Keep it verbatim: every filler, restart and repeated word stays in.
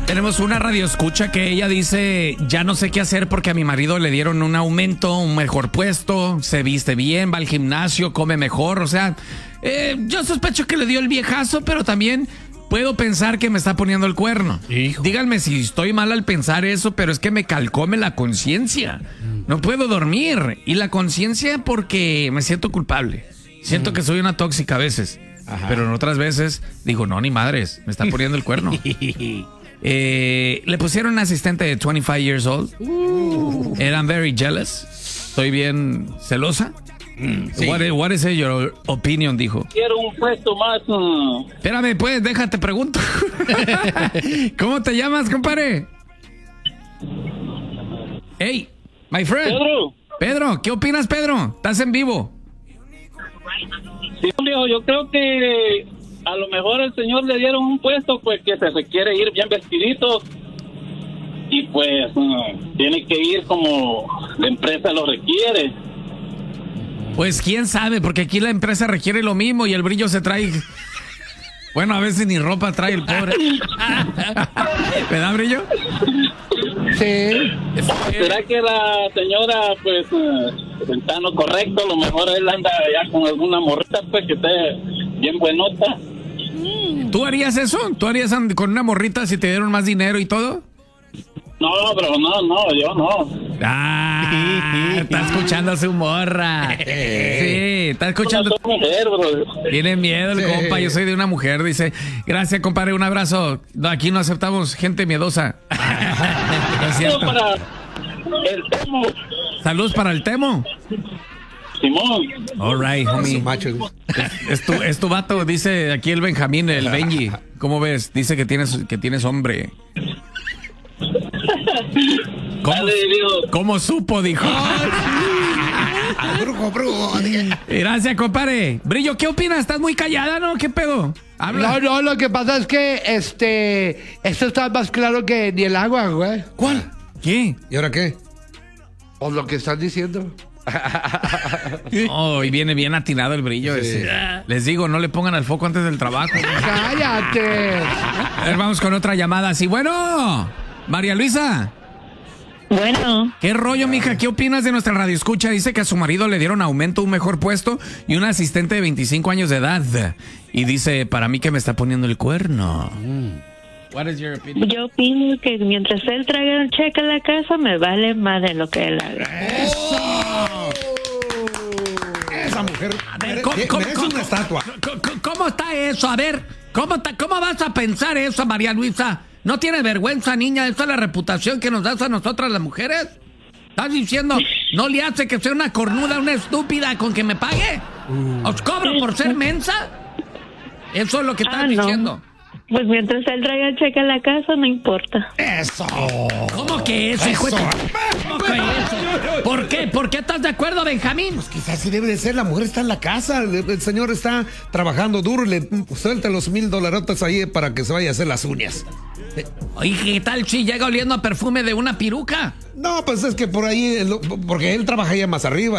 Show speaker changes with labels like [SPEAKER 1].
[SPEAKER 1] Tenemos una radioescucha que ella dice, ya no sé qué hacer porque a mi marido le dieron un aumento, un mejor puesto, se viste bien, va al gimnasio, come mejor, o sea, eh, yo sospecho que le dio el viejazo, pero también puedo pensar que me está poniendo el cuerno. Hijo. Díganme si estoy mal al pensar eso, pero es que me calcome la conciencia. No puedo dormir. Y la conciencia porque me siento culpable. Siento mm. que soy una tóxica a veces. Ajá. Pero en otras veces digo, no, ni madres, me está poniendo el cuerno. eh, le pusieron un asistente de veinticinco years old. Uh. And I'm very jealous. Estoy bien celosa. Mm, sí. What, is, what is your opinion, dijo?
[SPEAKER 2] Quiero un puesto más. Uh...
[SPEAKER 1] Espérame, pues, déjate pregunto. ¿Cómo te llamas, compadre? Hey, my friend.
[SPEAKER 2] Pedro.
[SPEAKER 1] Pedro, ¿qué opinas, Pedro? Estás en vivo.
[SPEAKER 2] Sí, Julio, yo creo que a lo mejor el señor le dieron un puesto, pues que se requiere ir bien vestidito. Y pues uh, tiene que ir como la empresa lo requiere.
[SPEAKER 1] Pues quién sabe, porque aquí la empresa requiere lo mismo y el brillo se trae. Bueno, a veces ni ropa trae el pobre. ¿Me da brillo?
[SPEAKER 2] Sí. ¿Será que la señora, pues, está en lo correcto? A lo mejor él anda ya con alguna morrita, pues, que esté bien buenota.
[SPEAKER 1] ¿Tú harías eso? ¿Tú harías con una morrita si te dieron más dinero y todo?
[SPEAKER 2] No, pero no, no, yo no.
[SPEAKER 1] Ah, está escuchando a su morra. Sí, está escuchando.
[SPEAKER 2] No, no, mujer, bro.
[SPEAKER 1] Tiene miedo el sí. compa, yo soy de una mujer, dice. Gracias, compadre, un abrazo. No, aquí no aceptamos gente miedosa. No es cierto.
[SPEAKER 2] Para el Temo.
[SPEAKER 1] Saludos para el Temo.
[SPEAKER 2] Simón.
[SPEAKER 1] All right, homie. Es, es, tu, es tu vato, dice aquí el Benjamín, el Benji. ¿Cómo ves? Dice que tienes, que tienes hombre. ¿Cómo, ¿Cómo supo? Dijo.
[SPEAKER 3] Brujo, brujo.
[SPEAKER 1] Gracias, compadre. Brillo, ¿qué opinas? ¿Estás muy callada, no? ¿Qué pedo?
[SPEAKER 3] Habla. No, no, lo que pasa es que este esto está más claro que ni el agua, güey.
[SPEAKER 1] ¿Cuál? ¿Qué?
[SPEAKER 3] ¿Y ahora qué? Pues lo que están diciendo.
[SPEAKER 1] Oh, y viene bien atinado el brillo sí. ese. Les digo, no le pongan al foco antes del trabajo.
[SPEAKER 3] ¡Cállate!
[SPEAKER 1] A ver, vamos con otra llamada. Sí, bueno, María Luisa.
[SPEAKER 4] Bueno.
[SPEAKER 1] ¿Qué rollo, mija? ¿Qué opinas de nuestra radioescucha? Dice que a su marido le dieron aumento, un mejor puesto y un asistente de veinticinco años de edad. Y dice, para mí que me está poniendo el cuerno. Mm. What is your opinion?
[SPEAKER 4] Yo opino que mientras él traiga un cheque a la casa, me vale más de lo que él haga.
[SPEAKER 3] ¡Eso! Esa mujer
[SPEAKER 1] merece, ¿cómo, cómo,
[SPEAKER 3] merece
[SPEAKER 1] cómo,
[SPEAKER 3] una estatua.
[SPEAKER 1] ¿cómo, ¿Cómo está eso? A ver, ¿cómo, está, ¿cómo vas a pensar eso, María Luisa? ¿No tienes vergüenza, niña? ¿Esa es la reputación que nos das a nosotras las mujeres? ¿Estás diciendo, no le hace que sea una cornuda, una estúpida con que me pague? ¿Os cobro por ser mensa? Eso es lo que estás ah, no. diciendo.
[SPEAKER 4] Pues mientras él traiga el cheque a la casa, no importa.
[SPEAKER 1] ¡Eso! ¿Cómo que eso, hijo de... ¿Cómo que eso? ¿Por qué? ¿Por qué estás de acuerdo, Benjamín?
[SPEAKER 3] Pues quizás sí debe de ser. La mujer está en la casa. El, el señor está trabajando duro. Le suelta los mil dolarotas ahí para que se vaya a hacer las uñas.
[SPEAKER 1] Oye, ¿qué tal si llega oliendo a perfume de una piruca?
[SPEAKER 3] No, pues es que por ahí... Porque él trabaja ya más arriba.